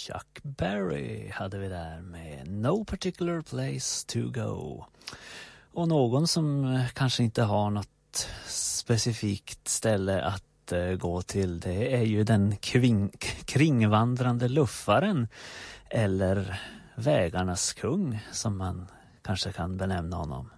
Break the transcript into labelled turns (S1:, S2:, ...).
S1: Chuck Berry hade vi där med No Particular Place to Go. Och någon som kanske inte har något specifikt ställe att gå till, det är ju den kringvandrande luffaren eller vägarnas kung som man kanske kan benämna honom.